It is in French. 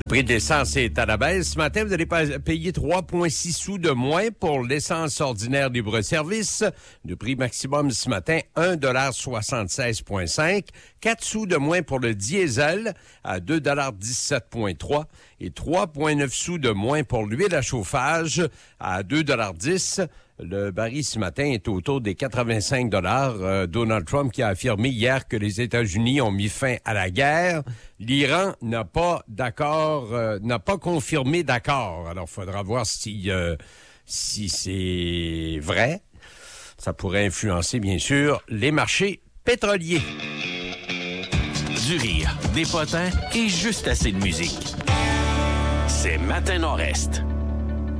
Le prix de l'essence est à la baisse. Ce matin, vous allez payer 3,6 sous de moins pour l'essence ordinaire libre-service. Le prix maximum ce matin, 1,76,5 $. 4 sous de moins pour le diesel à 2,17,3 $ et 3,9 sous de moins pour l'huile à chauffage à 2,10 $. Le baril ce matin est autour des 85 $. Donald Trump qui a affirmé hier que les États-Unis ont mis fin à la guerre. L'Iran n'a pas confirmé d'accord. Alors, il faudra voir si c'est vrai. Ça pourrait influencer, bien sûr, les marchés pétroliers. Du rire, des potins et juste assez de musique. C'est Matin Nord-Est.